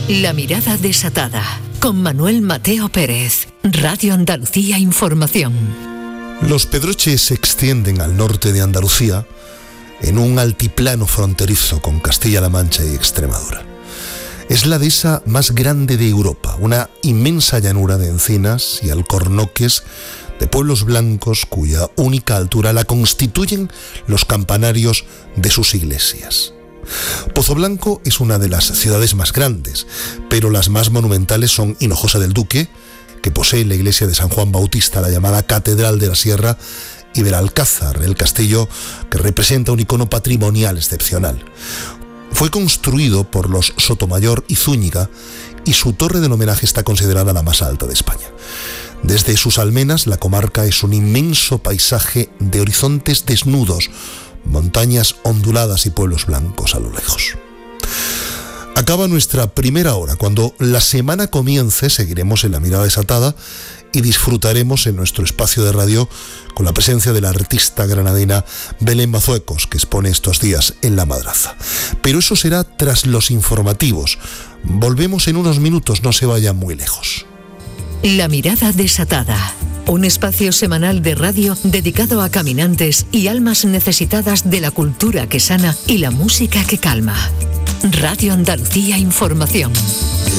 La mirada desatada, con Manuel Mateo Pérez, Radio Andalucía Información. Los Pedroches se extienden al norte de Andalucía, en un altiplano fronterizo con Castilla-La Mancha y Extremadura. Es la dehesa más grande de Europa, una inmensa llanura de encinas y alcornoques, de pueblos blancos cuya única altura la constituyen los campanarios de sus iglesias. Pozoblanco es una de las ciudades más grandes, pero las más monumentales son Hinojosa del Duque, que posee la iglesia de San Juan Bautista, la llamada Catedral de la Sierra, y Belalcázar, el castillo que representa un icono patrimonial excepcional. Fue construido por los Sotomayor y Zúñiga y su torre del homenaje está considerada la más alta de España. Desde sus almenas, la comarca es un inmenso paisaje de horizontes desnudos, montañas onduladas y pueblos blancos a lo lejos. Acaba nuestra primera hora. Cuando la semana comience, seguiremos en La Mirada Desatada y disfrutaremos en nuestro espacio de radio con la presencia de la artista granadina Belén Bazuecos, que expone estos días en La Madraza. Pero eso será tras los informativos. Volvemos en unos minutos, no se vayan muy lejos. La Mirada Desatada, un espacio semanal de radio dedicado a caminantes y almas necesitadas de la cultura que sana y la música que calma. Radio Andalucía Información.